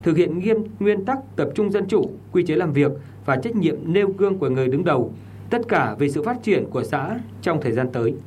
thực hiện nghiêm nguyên tắc tập trung dân chủ, quy chế làm việc và trách nhiệm nêu gương của người đứng đầu, tất cả vì sự phát triển của xã trong thời gian tới.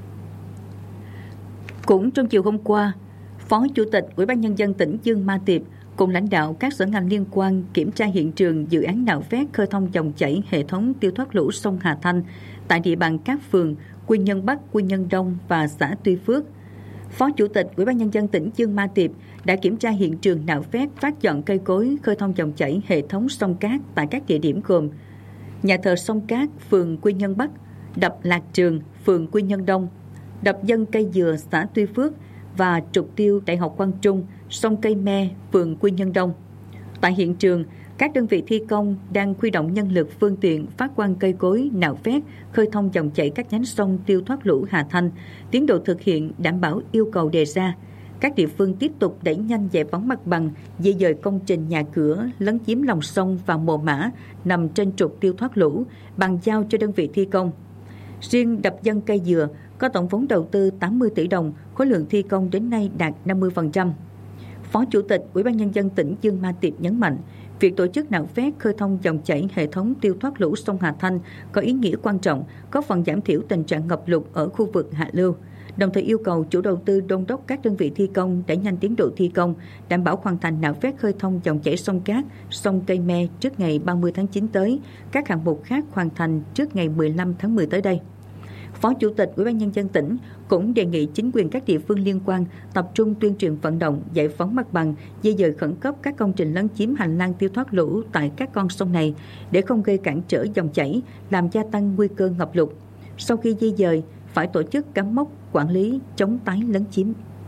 Cũng trong chiều hôm qua, Phó Chủ tịch Ủy ban Nhân dân tỉnh Dương Ma Tiệp cùng lãnh đạo các sở ngành liên quan kiểm tra hiện trường dự án nạo vét khơi thông dòng chảy hệ thống tiêu thoát lũ sông Hà Thanh tại địa bàn các phường Quy Nhơn Bắc, Quy Nhơn Đông và xã Tuy Phước. Phó Chủ tịch Ủy ban Nhân dân tỉnh Dương Ma Tiệp đã kiểm tra hiện trường nạo vét phát dọn cây cối khơi thông dòng chảy hệ thống sông Cát tại các địa điểm gồm nhà thờ sông Cát, phường Quy Nhơn Bắc, đập Lạc Trường, phường Quy Nhơn Đông, đập dân Cây Dừa, xã Tuy Phước và trục tiêu Đại học Quang Trung, sông Cây Me, phường Quy Nhơn Đông. Tại hiện trường, các đơn vị thi công đang huy động nhân lực, phương tiện phát quang cây cối, nạo vét, khơi thông dòng chảy các nhánh sông tiêu thoát lũ Hà Thanh. Tiến độ thực hiện đảm bảo yêu cầu đề ra. Các địa phương tiếp tục đẩy nhanh giải phóng mặt bằng, di dời công trình nhà cửa lấn chiếm lòng sông và mồ mả nằm trên trục tiêu thoát lũ, bàn giao cho đơn vị thi công. Riêng đập dân Cây Dừa có tổng vốn đầu tư 80 tỷ đồng, khối lượng thi công đến nay đạt 50%. Phó Chủ tịch Ủy ban Nhân dân tỉnh Dương Ma Tiệp nhấn mạnh, việc tổ chức nạo vét khơi thông dòng chảy hệ thống tiêu thoát lũ sông Hà Thanh có ý nghĩa quan trọng, góp phần giảm thiểu tình trạng ngập lụt ở khu vực hạ lưu. Đồng thời yêu cầu chủ đầu tư đôn đốc các đơn vị thi công đẩy nhanh tiến độ thi công, đảm bảo hoàn thành nạo vét khơi thông dòng chảy sông Cát, sông Cây Me trước ngày 30 tháng 9 tới, các hạng mục khác hoàn thành trước ngày 15 tháng 10 tới đây. Phó Chủ tịch Ủy ban Nhân dân tỉnh cũng đề nghị chính quyền các địa phương liên quan tập trung tuyên truyền vận động, giải phóng mặt bằng, di dời khẩn cấp các công trình lấn chiếm hành lang tiêu thoát lũ tại các con sông này để không gây cản trở dòng chảy, làm gia tăng nguy cơ ngập lụt. Sau khi di dời, phải tổ chức cắm mốc, quản lý, chống tái lấn chiếm.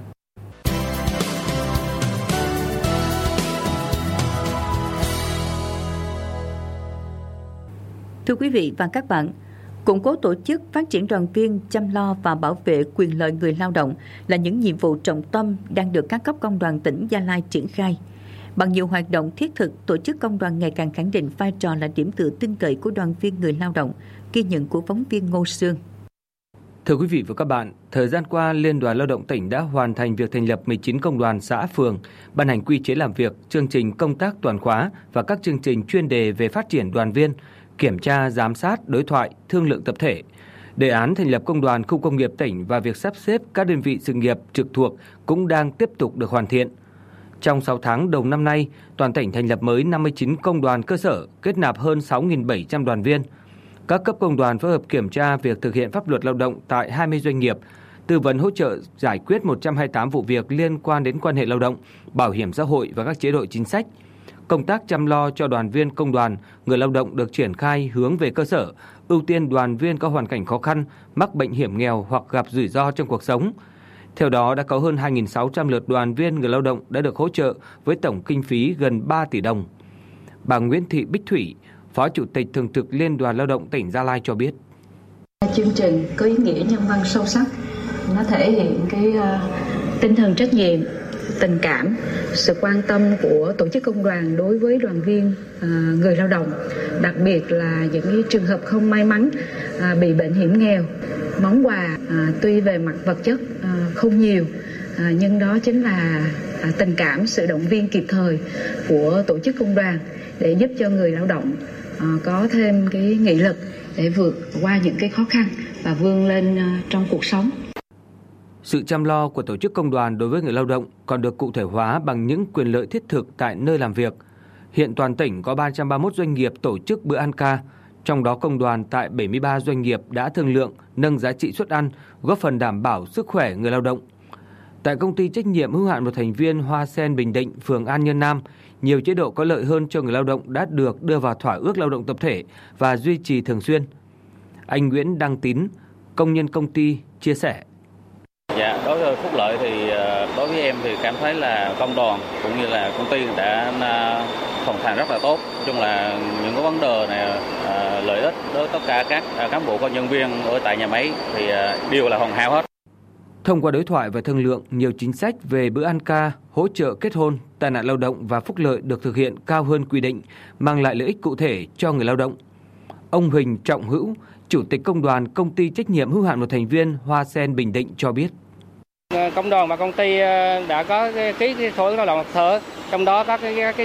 Thưa quý vị và các bạn, củng cố tổ chức, phát triển đoàn viên, chăm lo và bảo vệ quyền lợi người lao động là những nhiệm vụ trọng tâm đang được các cấp công đoàn tỉnh Gia Lai triển khai. Bằng nhiều hoạt động thiết thực, tổ chức công đoàn ngày càng khẳng định vai trò là điểm tựa tin cậy của đoàn viên người lao động, ghi nhận của phóng viên Ngô Sương. Thưa quý vị và các bạn, thời gian qua, Liên đoàn Lao động tỉnh đã hoàn thành việc thành lập 19 công đoàn xã phường, ban hành quy chế làm việc, chương trình công tác toàn khóa và các chương trình chuyên đề về phát triển đoàn viên, kiểm tra, giám sát, đối thoại, thương lượng tập thể. Đề án thành lập công đoàn khu công nghiệp tỉnh và việc sắp xếp các đơn vị sự nghiệp trực thuộc cũng đang tiếp tục được hoàn thiện. Trong 6 tháng đầu năm nay, toàn tỉnh thành lập mới 59 công đoàn cơ sở, kết nạp hơn 6.700 đoàn viên. Các cấp công đoàn phối hợp kiểm tra việc thực hiện pháp luật lao động tại 20 doanh nghiệp, tư vấn hỗ trợ giải quyết 128 vụ việc liên quan đến quan hệ lao động, bảo hiểm xã hội và các chế độ chính sách. Công tác chăm lo cho đoàn viên công đoàn, người lao động được triển khai hướng về cơ sở, ưu tiên đoàn viên có hoàn cảnh khó khăn, mắc bệnh hiểm nghèo hoặc gặp rủi ro trong cuộc sống. Theo đó, đã có hơn 2.600 lượt đoàn viên người lao động đã được hỗ trợ với tổng kinh phí gần 3 tỷ đồng. Bà Nguyễn Thị Bích Thủy, Phó Chủ tịch Thường trực Liên đoàn Lao động tỉnh Gia Lai cho biết. Chương trình có ý nghĩa nhân văn sâu sắc, nó thể hiện cái tinh thần trách nhiệm, tình cảm, sự quan tâm của tổ chức công đoàn đối với đoàn viên người lao động, đặc biệt là những cái trường hợp không may mắn bị bệnh hiểm nghèo. Món quà tuy về mặt vật chất không nhiều, nhưng đó chính là tình cảm, sự động viên kịp thời của tổ chức công đoàn để giúp cho người lao động có thêm cái nghị lực để vượt qua những cái khó khăn và vươn lên trong cuộc sống. Sự chăm lo của tổ chức công đoàn đối với người lao động còn được cụ thể hóa bằng những quyền lợi thiết thực tại nơi làm việc. Hiện toàn tỉnh có 331 doanh nghiệp tổ chức bữa ăn ca, trong đó công đoàn tại 73 doanh nghiệp đã thương lượng nâng giá trị suất ăn, góp phần đảm bảo sức khỏe người lao động. Tại công ty trách nhiệm hữu hạn một thành viên Hoa Sen Bình Định, phường An Nhân Nam, nhiều chế độ có lợi hơn cho người lao động đã được đưa vào thỏa ước lao động tập thể và duy trì thường xuyên. Anh Nguyễn Đăng Tín, công nhân công ty, chia sẻ. Dạ, đối với phúc lợi thì đối với em thì cảm thấy là công đoàn cũng như là công ty đã hoàn thành rất là tốt. Nói chung là những cái vấn đề này lợi ích đối với tất cả các cán bộ công nhân viên ở tại nhà máy thì đều là hoàn hảo hết. Thông qua đối thoại và thương lượng, nhiều chính sách về bữa ăn ca, hỗ trợ kết hôn, tai nạn lao động và phúc lợi được thực hiện cao hơn quy định, mang lại lợi ích cụ thể cho người lao động. Ông Huỳnh Trọng Hữu, Chủ tịch Công đoàn Công ty trách nhiệm hữu hạn một thành viên Hoa Sen Bình Định cho biết. Công đoàn và công ty đã có ký sổ lao động hợp thở, trong đó có cái